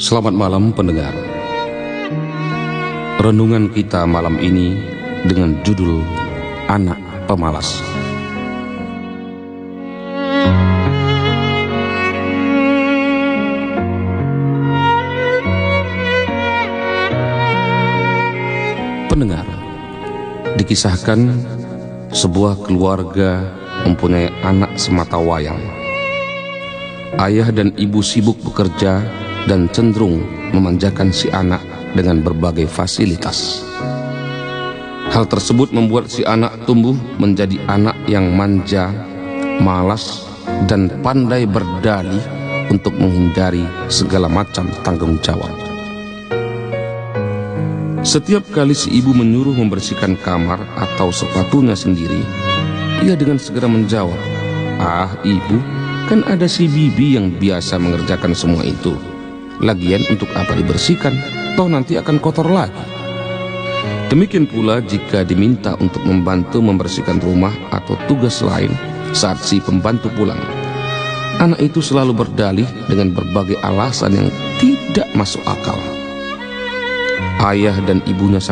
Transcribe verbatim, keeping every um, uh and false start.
Selamat malam pendengar. Renungan kita malam ini dengan judul Anak Pemalas. Pendengar, dikisahkan sebuah keluarga mempunyai anak sematawayang. Ayah dan ibu sibuk bekerja dan cenderung memanjakan si anak dengan berbagai fasilitas. Hal tersebut membuat si anak tumbuh menjadi anak yang manja, malas, dan pandai berdalih untuk menghindari segala macam tanggung jawab. Setiap kali si ibu menyuruh membersihkan kamar atau sepatunya sendiri, ia dengan segera menjawab, "Ah ibu, kan ada si bibi yang biasa mengerjakan semua itu. Lagian untuk apa dibersihkan, toh nanti akan kotor lagi." Demikian pula jika diminta untuk membantu membersihkan rumah atau tugas lain saat si pembantu pulang, anak itu selalu berdalih dengan berbagai alasan yang tidak masuk akal. Ayah dan ibunya